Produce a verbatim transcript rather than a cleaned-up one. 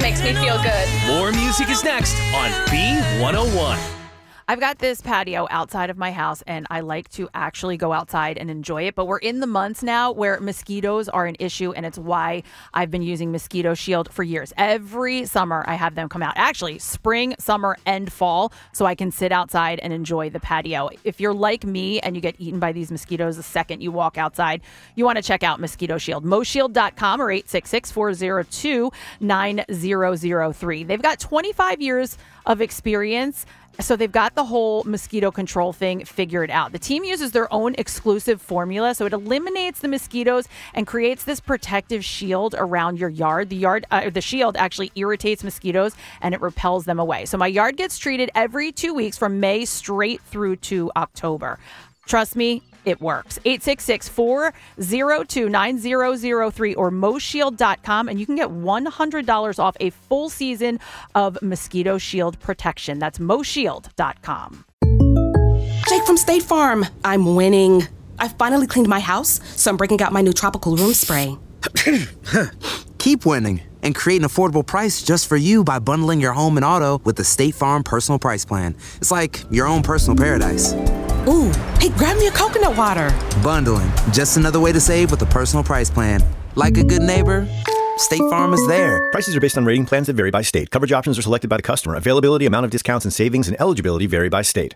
makes me feel good. More music is next on B one oh one. I've got this patio outside of my house, and I like to actually go outside and enjoy it. But we're in the months now where mosquitoes are an issue, and it's why I've been using Mosquito Shield for years. Every summer, I have them come out. Actually, spring, summer, and fall, so I can sit outside and enjoy the patio. If you're like me and you get eaten by these mosquitoes the second you walk outside, you want to check out Mosquito Shield. Moshield dot com or eight six six, four oh two, nine oh oh three. They've got twenty-five years of experience. So they've got the whole mosquito control thing figured out. The team uses their own exclusive formula, so it eliminates the mosquitoes and creates this protective shield around your yard. The yard, uh, the shield actually irritates mosquitoes and it repels them away. So my yard gets treated every two weeks from May straight through to October. Trust me, it works. eight six six, four oh two, nine oh oh three or Moshield dot com, and you can get one hundred dollars off a full season of Mosquito Shield protection. That's Moshield dot com. Jake from State Farm. I'm winning. I finally cleaned my house, so I'm breaking out my new tropical room spray. Keep winning and create an affordable price just for you by bundling your home and auto with the State Farm Personal Price Plan. It's like your own personal paradise. Ooh, hey, grab me a coconut water. Bundling, just another way to save with the Personal Price Plan. Like a good neighbor, State Farm is there. Prices are based on rating plans that vary by state. Coverage options are selected by the customer. Availability, amount of discounts and savings, and eligibility vary by state.